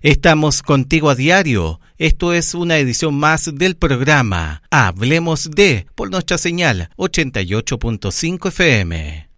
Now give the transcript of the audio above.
Estamos contigo a diario. Esto es una edición más del programa Hablemos de, por nuestra señal 88.5 FM.